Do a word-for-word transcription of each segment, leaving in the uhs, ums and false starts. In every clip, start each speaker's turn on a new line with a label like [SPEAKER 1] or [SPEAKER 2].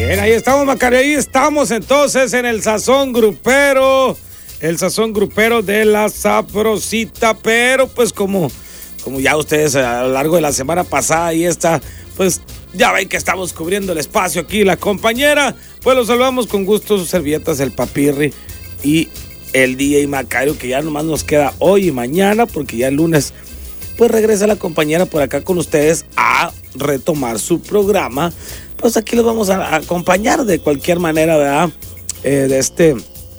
[SPEAKER 1] Bien, ahí estamos, Macario, ahí estamos entonces en el Sazón Grupero, el Sazón Grupero de la Sabrosita, pero pues como, como ya ustedes a lo largo de la semana pasada ahí está, pues ya ven que estamos cubriendo el espacio aquí, la compañera, pues los saludamos con gusto, sus servilletas, el Papirri y el D J Macario, que ya nomás nos queda hoy y mañana, porque ya el lunes pues regresa la compañera por acá con ustedes a retomar su programa. Pues aquí los vamos a acompañar de cualquier manera, ¿verdad? Eh, de este,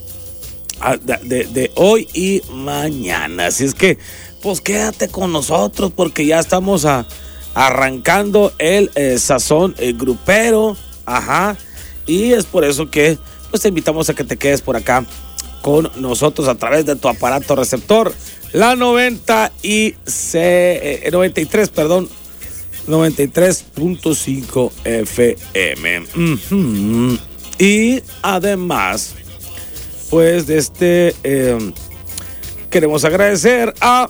[SPEAKER 1] de, de, de hoy y mañana. Así es que, pues quédate con nosotros porque ya estamos a, arrancando el eh, Sazón eh, Grupero. Ajá. Y es por eso que, pues te invitamos a que te quedes por acá con nosotros a través de tu aparato receptor. La noventa y tres, perdón. noventa y tres punto cinco F M. Uh-huh. Y además, pues de este eh, queremos agradecer a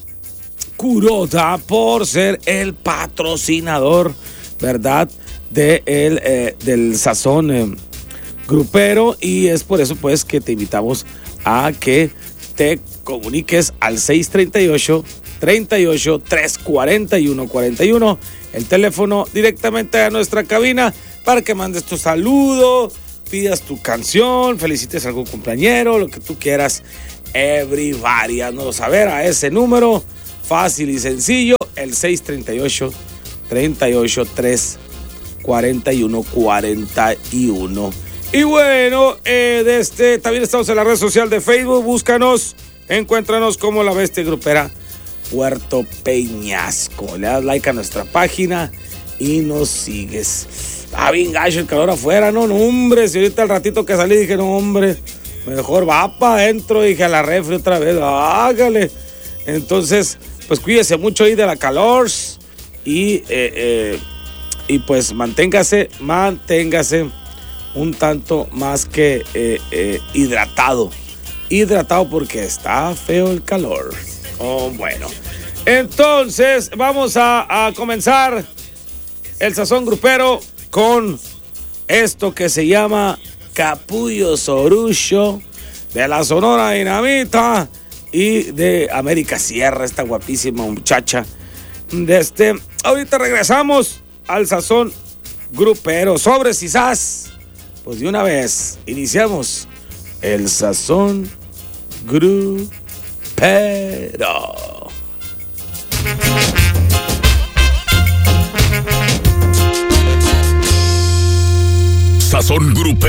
[SPEAKER 1] Kuroda por ser el patrocinador, ¿verdad? De el, eh, del Sazón eh, Grupero, y es por eso pues que te invitamos a que te comuniques al seis treinta y ocho, treinta y ocho, trescientos cuarenta y uno cuarenta y uno, el teléfono directamente a nuestra cabina para que mandes tu saludo, pidas tu canción, felicites a algún cumpleañero, lo que tú quieras. Everybody, haznoslo saber a ese número, fácil y sencillo, el seis treinta y ocho, treinta y ocho, trescientos cuarenta y uno cuarenta y uno. Y bueno, eh, de este, también estamos en la red social de Facebook, búscanos, encuéntranos como La Bestia Grupera Puerto Peñasco. Le das like a nuestra página y nos sigues. Ah, bien gacho el calor afuera, no, no, hombre, si ahorita al ratito que salí dije, no, hombre, mejor va para adentro, dije a la refri otra vez, hágale. Entonces, pues cuídese mucho ahí de la calor y, eh, eh, y pues manténgase, manténgase un tanto más que eh, eh, hidratado. Hidratado porque está feo el calor. Oh, bueno. Entonces, vamos a, a comenzar el Sazón Grupero con esto que se llama Capullo Sorullo, de la Sonora Dinamita y de América Sierra, esta guapísima muchacha. De este, ahorita regresamos al Sazón Grupero. Sobre quizás, pues de una vez iniciamos el Sazón Grupero.
[SPEAKER 2] Sazón Grupero.